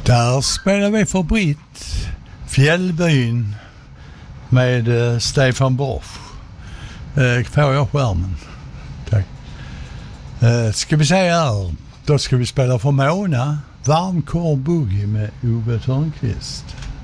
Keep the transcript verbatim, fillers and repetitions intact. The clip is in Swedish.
Där spelar vi för Britt Fjällbyn med uh, Stefan Borsch. Uh, får jag skärmen? Tack. Uh, ska vi säga här, då ska vi spela för Mona Varmkorv Boogie med Ove Törnqvist.